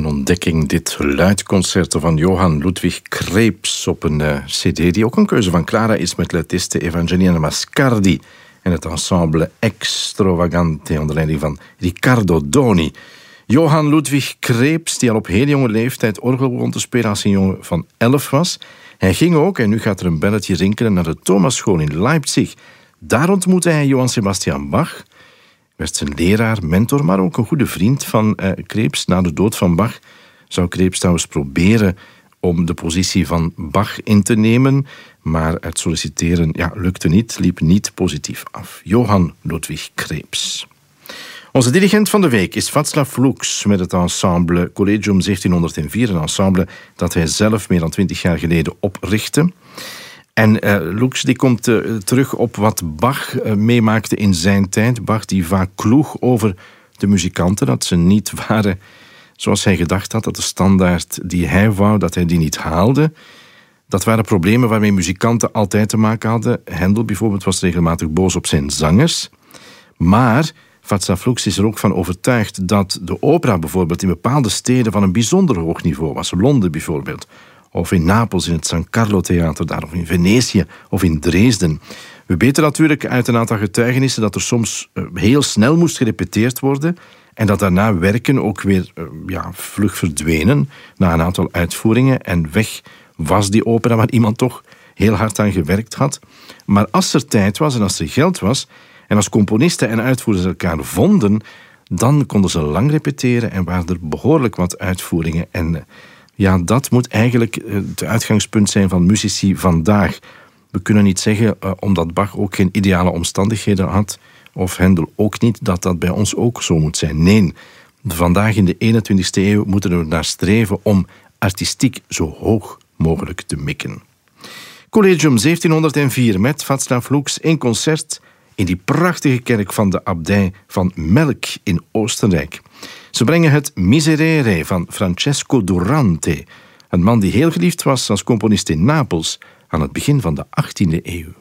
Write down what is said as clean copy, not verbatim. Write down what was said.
Een ontdekking, dit luidconcerto van Johann Ludwig Krebs op een cd die ook een keuze van Clara is met luitiste Evangelina Mascardi en het ensemble Extravagante onder leiding van Riccardo Doni. Johann Ludwig Krebs, die al op heel jonge leeftijd orgel begon te spelen als een jongen van 11 was. Hij ging ook, en nu gaat er een belletje rinkelen, naar de Thomasschool in Leipzig. Daar ontmoette hij Johann Sebastian Bach. Werd zijn leraar, mentor, maar ook een goede vriend van Krebs. Na de dood van Bach zou Krebs trouwens proberen om de positie van Bach in te nemen. Maar het solliciteren lukte niet, liep niet positief af. Johann Ludwig Krebs. Onze dirigent van de week is Václav Lux met het ensemble Collegium 1704. Een ensemble dat hij zelf meer dan 20 jaar geleden oprichtte. En Lux die komt terug op wat Bach meemaakte in zijn tijd. Bach die vaak kloeg over de muzikanten, dat ze niet waren zoals hij gedacht had, dat de standaard die hij wou, dat hij die niet haalde. Dat waren problemen waarmee muzikanten altijd te maken hadden. Händel bijvoorbeeld was regelmatig boos op zijn zangers. Maar Václav Lux is er ook van overtuigd dat de opera bijvoorbeeld in bepaalde steden van een bijzonder hoog niveau was. Londen bijvoorbeeld. Of in Napels, in het San Carlo Theater daar, of in Venetië, of in Dresden. We weten natuurlijk uit een aantal getuigenissen dat er soms heel snel moest gerepeteerd worden en dat daarna werken ook weer vlug verdwenen na een aantal uitvoeringen en weg was die opera waar iemand toch heel hard aan gewerkt had. Maar als er tijd was en als er geld was en als componisten en uitvoerders elkaar vonden, dan konden ze lang repeteren en waren er behoorlijk wat uitvoeringen. En dat moet eigenlijk het uitgangspunt zijn van muzici vandaag. We kunnen niet zeggen, omdat Bach ook geen ideale omstandigheden had, of Händel ook niet, dat dat bij ons ook zo moet zijn. Nee, vandaag in de 21e eeuw moeten we er naar streven om artistiek zo hoog mogelijk te mikken. Collegium 1704 met Václav Lux in concert in die prachtige kerk van de abdij van Melk in Oostenrijk. Ze brengen het Miserere van Francesco Durante, een man die heel geliefd was als componist in Napels aan het begin van de 18e eeuw.